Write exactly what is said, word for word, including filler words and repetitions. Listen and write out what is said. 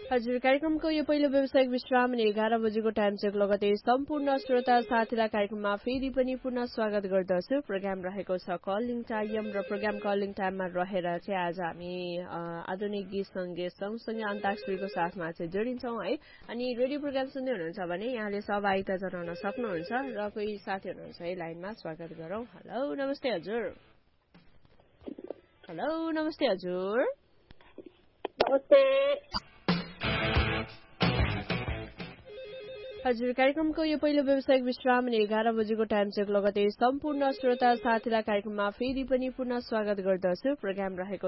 हजुर कार्यक्रमको यो पहिलो व्यावसायिक विश्राम अनि एघार बजेको टाइम चेक लगतै सम्पूर्ण श्रोता साथीलाई कार्यक्रममा फेरि पनि पुनः स्वागत गर्दछु। प्रोग्राम रहेको छ कलिङ टाइम र प्रोग्राम कलिङ टाइममा रहेर चाहिँ आज हामी आधुनिक गीत सङ्गीत सँगसँगै अन्ताक्षरीको साथमा चाहिँ जोडिन्छौँ है। अनि रेडियो प्रोग्राम सुन्दै हुनुहुन्छ भने यहाँले सहभागिता जनाउन सक्नुहुन्छ र कोही साथी हुनुहुन्छ है लाइनमा, स्वागत गरौँ। हेलो नमस्ते हजुर। हेलो नमस्ते हजुर। नमस्ते हजुर कार्यक्रमको यो पहिलो व्यावसायिक विश्राम अनि एघार बजेको टाइम चेक लगतै सम्पूर्ण श्रोता साथीलाई कार्यक्रममा फेरि पनि पुनः स्वागत गर्दछु। प्रोग्राम रहेको